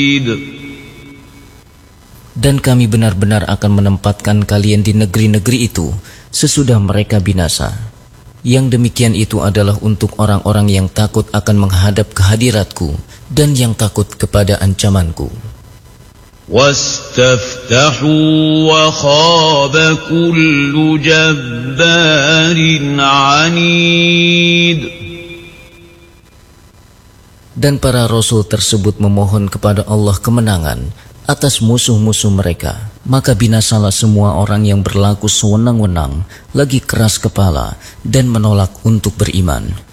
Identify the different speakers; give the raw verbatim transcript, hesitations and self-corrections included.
Speaker 1: Dan kami benar-benar akan menempatkan kalian di negeri-negeri itu sesudah mereka binasa. Yang demikian itu adalah untuk orang-orang yang takut akan menghadap kehadiratku dan yang takut kepada ancamanku.
Speaker 2: وَاسْتَفْتَحُوا وَخَابَ كُلُّ جَبَّارٍ عَنِيدٍ.
Speaker 1: Dan para rasul tersebut memohon kepada Allah kemenangan atas musuh-musuh mereka. Maka binasalah semua orang yang berlaku sewenang-wenang, lagi keras kepala dan menolak untuk beriman.